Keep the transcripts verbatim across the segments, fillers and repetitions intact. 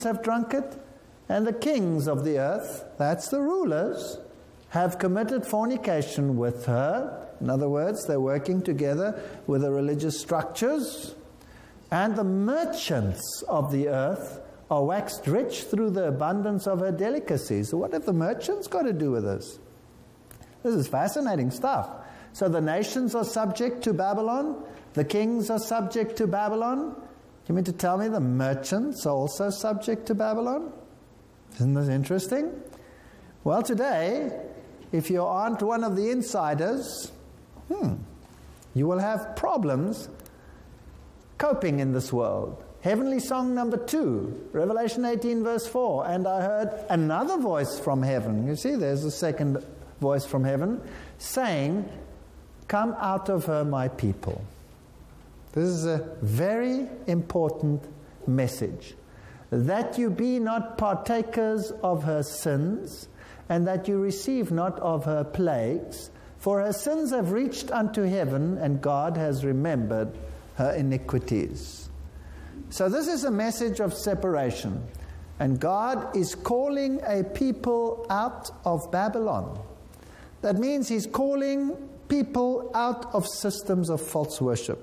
have drunk it, and the kings of the earth, that's the rulers, have committed fornication with her. In other words, they're working together with the religious structures. And the merchants of the earth are waxed rich through the abundance of her delicacies. So what have the merchants got to do with this? This is fascinating stuff. So the nations are subject to Babylon. The kings are subject to Babylon. You mean to tell me the merchants are also subject to Babylon? Isn't this interesting? Well, today, if you aren't one of the insiders, hmm, you will have problems coping in this world. Heavenly song number two, Revelation eighteen verse four. And I heard another voice from heaven. You see, there's a second voice from heaven saying, "Come out of her, my people." This is a very important message. That you be not partakers of her sins, and that you receive not of her plagues. For her sins have reached unto heaven, and God has remembered her iniquities. So this is a message of separation. And God is calling a people out of Babylon. That means He's calling people out of systems of false worship.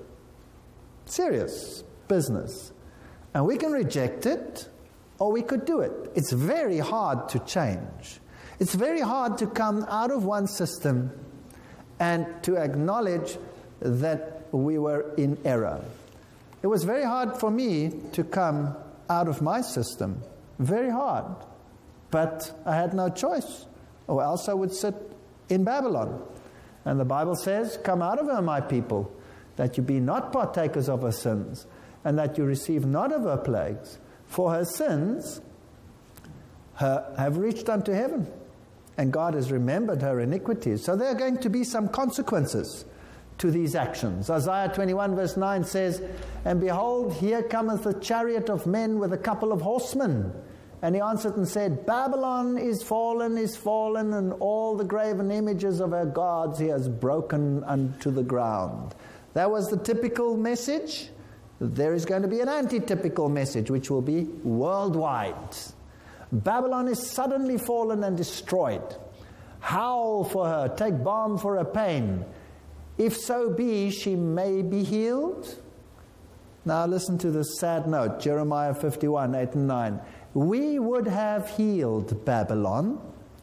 Serious business. And we can reject it, or we could do it. It's very hard to change. It's very hard to come out of one system and to acknowledge that we were in error. It was very hard for me to come out of my system. Very hard. But I had no choice, or else I would sit in Babylon. And the Bible says, "Come out of her, my people, that you be not partakers of her sins, and that you receive not of her plagues. For her sins her, have reached unto heaven, and God has remembered her iniquities." So there are going to be some consequences to these actions. Isaiah twenty-one verse nine says, "And behold, here cometh a chariot of men with a couple of horsemen. And he answered and said, Babylon is fallen, is fallen, and all the graven images of her gods he has broken unto the ground." That was the typical message. There is going to be an anti-typical message, which will be worldwide. Babylon is suddenly fallen and destroyed. Howl for her, take balm for her pain. If so be she may be healed. Now listen to this sad note, Jeremiah fifty-one, eight and nine. "We would have healed Babylon,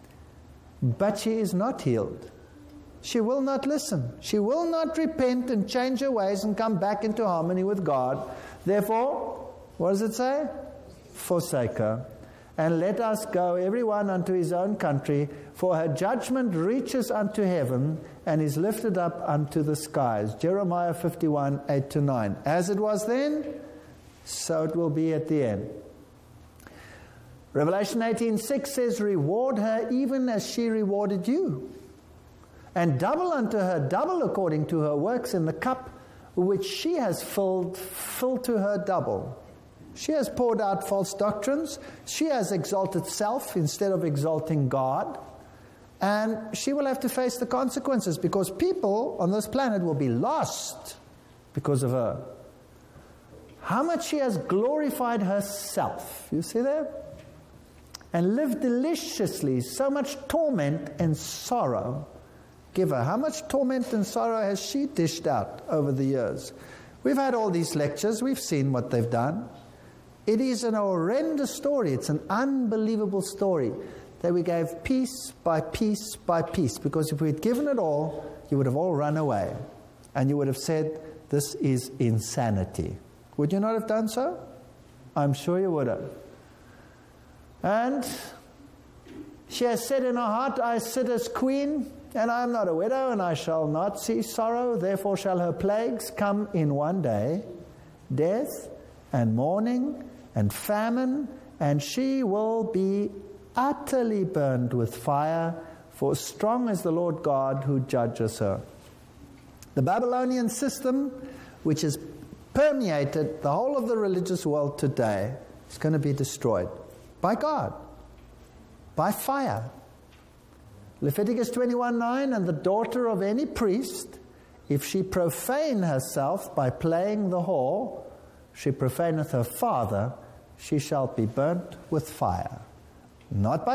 but she is not healed. She will not listen. She will not repent and change her ways and come back into harmony with God. Therefore," what does it say? "Forsake her, and let us go every one unto his own country, for her judgment reaches unto heaven, and is lifted up unto the skies." Jeremiah fifty-one, eight to nine. As it was then, so it will be at the end. Revelation eighteen six says, "Reward her even as she rewarded you, and double unto her double according to her works, in the cup which she has filled, fill to her double." She has poured out false doctrines. She has exalted self instead of exalting God. And she will have to face the consequences, because people on this planet will be lost because of her. How much she has glorified herself. You see that? And lived deliciously. So much torment and sorrow. Give her. How much torment and sorrow has she dished out over the years? We've had all these lectures. We've seen what they've done. It is an horrendous story. It's an unbelievable story that we gave piece by piece by piece. Because if we had given it all, you would have all run away. And you would have said, this is insanity. Would you not have done so? I'm sure you would have. And she has said in her heart, "I sit as queen, and I am not a widow, and I shall not see sorrow. Therefore shall her plagues come in one day, death and mourning and famine, and she will be utterly burned with fire, for strong is the Lord God who judges her." The Babylonian system, which has permeated the whole of the religious world today, is going to be destroyed by God, by fire. Leviticus twenty-one nine, "And the daughter of any priest, if she profane herself by playing the whore, she profaneth her father, she shall be burnt with fire, not by